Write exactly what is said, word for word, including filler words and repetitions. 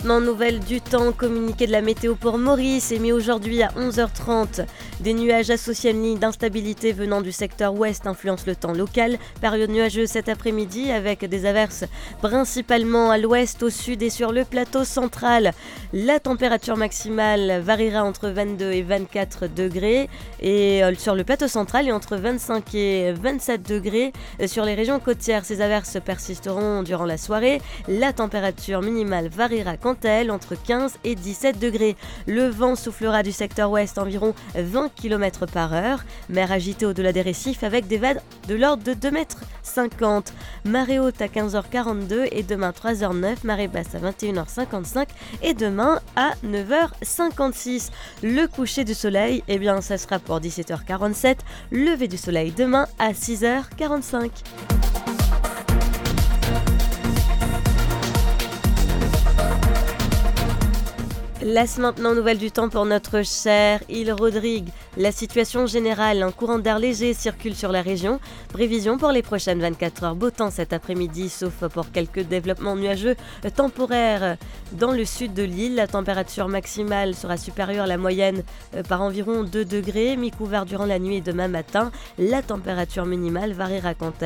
Maintenant, nouvelle du temps, communiqué de la météo pour Maurice, émis aujourd'hui à onze heures trente. Des nuages associés à une ligne d'instabilité venant du secteur ouest influencent le temps local. Période nuageuse cet après-midi avec des averses principalement à l'ouest, au sud et sur le plateau central. La température maximale variera entre vingt-deux et vingt-quatre degrés et euh, sur le plateau central et entre vingt-cinq et vingt-sept degrés sur les régions côtières. Ces averses persisteront durant la soirée. La température minimale variera quant à elle entre quinze et dix-sept degrés. Le vent soufflera du secteur ouest environ vingt kilomètres par heure. Mer agitée au-delà des récifs avec des vagues de l'ordre de deux mètres cinquante. Marée haute à quinze heures quarante-deux et demain trois heures neuf. Marée basse à vingt et une heures cinquante-cinq et demain à neuf heures cinquante-six. Le coucher du soleil, eh bien ça sera pour dix-sept heures quarante-sept. Lever du soleil demain à six heures quarante-cinq. Laisse maintenant nouvelle du temps pour notre chère île Rodrigue. La situation générale, un courant d'air léger circule sur la région. Prévision pour les prochaines vingt-quatre heures. Beau temps cet après-midi, sauf pour quelques développements nuageux temporaires dans le sud de l'île. La température maximale sera supérieure à la moyenne par environ deux degrés, mi-couvert durant la nuit et demain matin. La température minimale variera quant à